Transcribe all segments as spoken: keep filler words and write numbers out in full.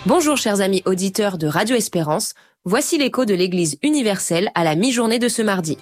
Bonjour chers amis auditeurs de Radio Espérance, voici l'écho de l'Église universelle à la mi-journée de ce mardi.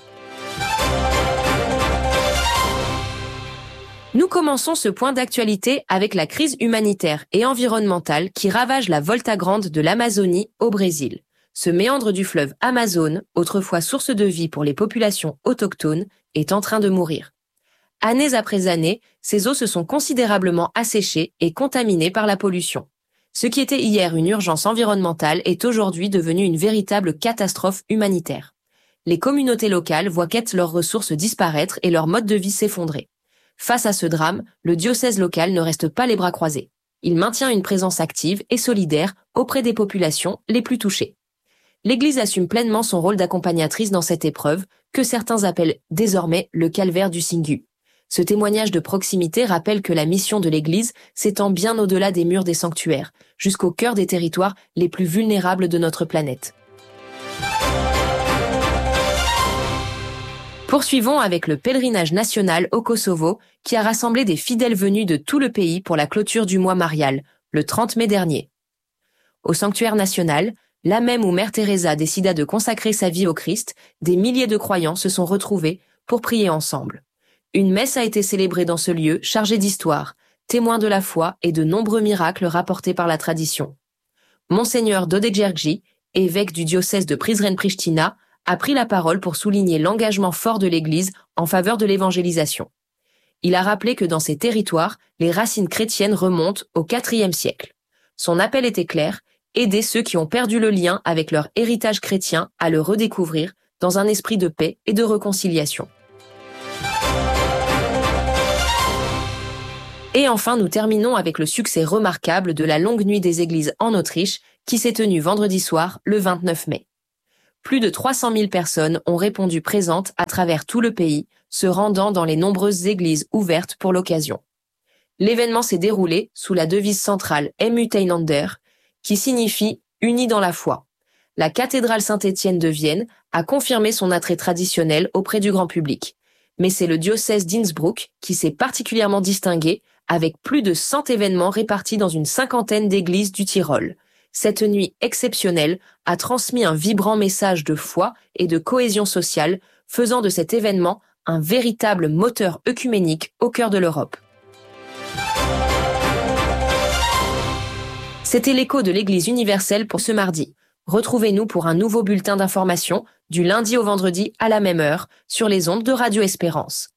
Nous commençons ce point d'actualité avec la crise humanitaire et environnementale qui ravage la Volta Grande de l'Amazonie au Brésil. Ce méandre du fleuve Amazone, autrefois source de vie pour les populations autochtones, est en train de mourir. Années après années, ces eaux se sont considérablement asséchées et contaminées par la pollution. Ce qui était hier une urgence environnementale est aujourd'hui devenu une véritable catastrophe humanitaire. Les communautés locales voient leurs ressources disparaître et leur mode de vie s'effondrer. Face à ce drame, le diocèse local ne reste pas les bras croisés. Il maintient une présence active et solidaire auprès des populations les plus touchées. L'Église assume pleinement son rôle d'accompagnatrice dans cette épreuve, que certains appellent désormais le calvaire du Singu. Ce témoignage de proximité rappelle que la mission de l'Église s'étend bien au-delà des murs des sanctuaires, jusqu'au cœur des territoires les plus vulnérables de notre planète. Poursuivons avec le pèlerinage national au Kosovo, qui a rassemblé des fidèles venus de tout le pays pour la clôture du mois marial, le trente mai dernier. Au sanctuaire national, là même où Mère Teresa décida de consacrer sa vie au Christ, des milliers de croyants se sont retrouvés pour prier ensemble. Une messe a été célébrée dans ce lieu chargé d'histoire, témoin de la foi et de nombreux miracles rapportés par la tradition. Monseigneur Dodegjergi, évêque du diocèse de Prizren-Pristina, a pris la parole pour souligner l'engagement fort de l'Église en faveur de l'évangélisation. Il a rappelé que dans ces territoires, les racines chrétiennes remontent au quatrième siècle. Son appel était clair, aider ceux qui ont perdu le lien avec leur héritage chrétien à le redécouvrir dans un esprit de paix et de réconciliation. Et enfin, nous terminons avec le succès remarquable de la longue nuit des églises en Autriche, qui s'est tenue vendredi soir, le vingt-neuf mai. Plus de trois cent mille personnes ont répondu présentes à travers tout le pays, se rendant dans les nombreuses églises ouvertes pour l'occasion. L'événement s'est déroulé sous la devise centrale Emuteinander, qui signifie « unis dans la foi ». La cathédrale Saint-Étienne de Vienne a confirmé son attrait traditionnel auprès du grand public. Mais c'est le diocèse d'Innsbruck qui s'est particulièrement distingué, avec plus de cent événements répartis dans une cinquantaine d'églises du Tyrol. Cette nuit exceptionnelle a transmis un vibrant message de foi et de cohésion sociale, faisant de cet événement un véritable moteur œcuménique au cœur de l'Europe. C'était l'écho de l'Église universelle pour ce mardi. Retrouvez-nous pour un nouveau bulletin d'information du lundi au vendredi à la même heure sur les ondes de Radio Espérance.